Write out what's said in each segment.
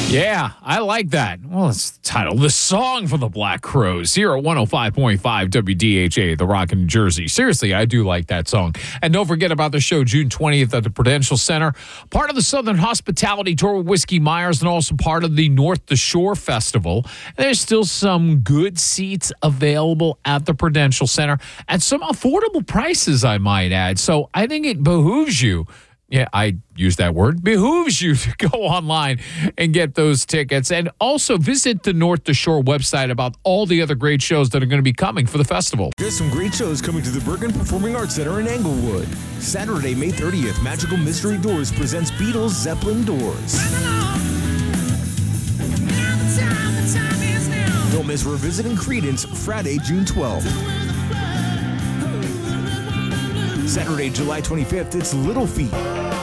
Yeah, I like that. Well, it's the title of the song for the Black Crowes here at 105.5 WDHA, The Rock in Jersey. Seriously, I do like that song. And don't forget about the show June 20th at the Prudential Center, part of the Southern Hospitality Tour with Whiskey Myers and also part of the North the Shore Festival. There's still some good seats available at the Prudential Center at some affordable prices, I might add. So I think it behooves you. Yeah, I use that word. Behooves you to go online and get those tickets. And also visit the North the Shore website about all the other great shows that are going to be coming for the festival. There's some great shows coming to the Bergen Performing Arts Center in Englewood. Saturday, May 30th, Magical Mystery Doors presents Beatles Zeppelin Doors. Don't miss Revisiting Creedence Friday, June 12th. Saturday, July 25th, it's Little Feat.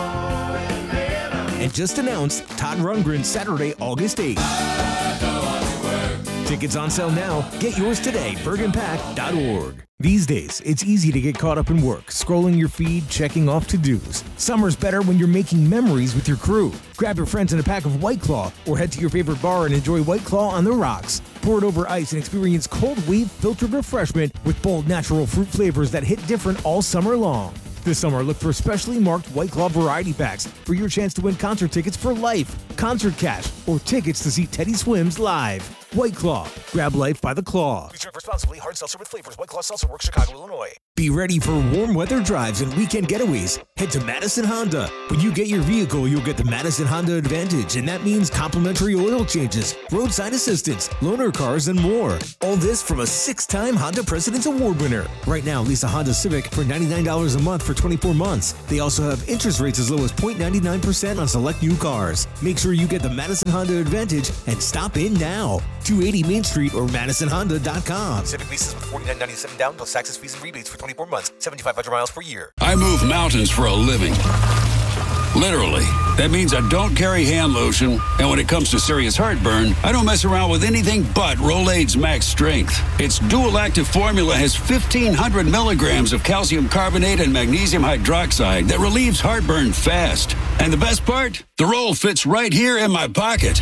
And just announced, Todd Rundgren, Saturday, August 8th. Tickets on sale now. Get yours today, bergenpack.org. These days, it's easy to get caught up in work, scrolling your feed, checking off to-dos. Summer's better when you're making memories with your crew. Grab your friends and a pack of White Claw, or head to your favorite bar and enjoy White Claw on the rocks. Pour it over ice and experience cold wave filtered refreshment with bold natural fruit flavors that hit different all summer long. This summer, look for specially marked White Claw variety packs for your chance to win concert tickets for life, concert cash, or tickets to see Teddy Swims live. White Claw. Grab life by the claw. Please drink responsibly. Hard seltzer with flavors. White Claw Seltzer Works, Chicago, Illinois. Be ready for warm weather drives and weekend getaways. Head to Madison Honda. When you get your vehicle, you'll get the Madison Honda Advantage, and that means complimentary oil changes, roadside assistance, loaner cars, and more. All this from a 6-time Honda President's Award winner. Right now, lease a Honda Civic for $99 a month for 24 months. They also have interest rates as low as 0.99% on select new cars. Make sure you get the Madison Honda Advantage and stop in now. 280 Main Street or MadisonHonda.com. Civic leases with $49.97 down plus taxes, fees, and rebates for 24 months. 7,500 miles per year. I move mountains for a living. Literally. That means I don't carry hand lotion, and when it comes to serious heartburn, I don't mess around with anything but Rolaids Max Strength. Its dual-active formula has 1,500 milligrams of calcium carbonate and magnesium hydroxide that relieves heartburn fast. And the best part? The roll fits right here in my pocket.